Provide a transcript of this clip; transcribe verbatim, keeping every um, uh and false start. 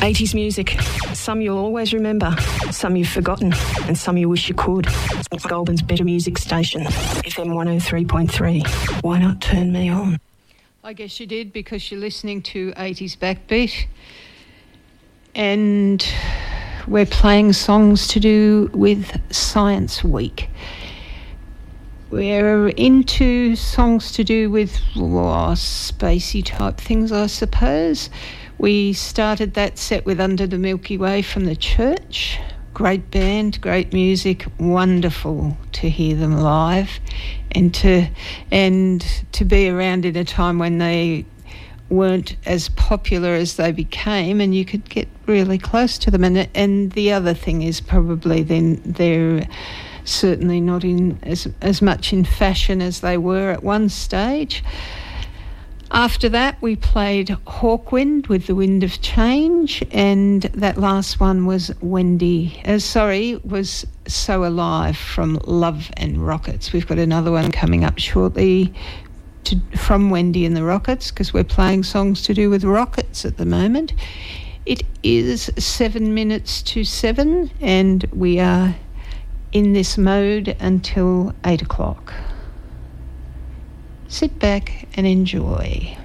eighties music. Some you'll always remember, some you've forgotten, and some you wish you could. It's Goulburn's Better Music Station, F M one oh three point three. Why not turn me on? I guess you did, because you're listening to eighties Backbeat. And we're playing songs to do with Science Week. We're into songs to do with oh, spacey type things, I suppose. We started that set with Under the Milky Way from The Church. Great band, great music, wonderful to hear them live, and to and to be around in a time when they weren't as popular as they became, and you could get really close to them. And and the other thing is probably then they're certainly not in as as much in fashion as they were at one stage. After that, we played Hawkwind with The Wind of Change, and that last one was Wendy, uh, sorry, was So Alive from Love and Rockets. We've got another one coming up shortly to, from Wendy and the Rockets, because we're playing songs to do with rockets at the moment. It is seven minutes to seven, and we are in this mode until eight o'clock. Sit back and enjoy.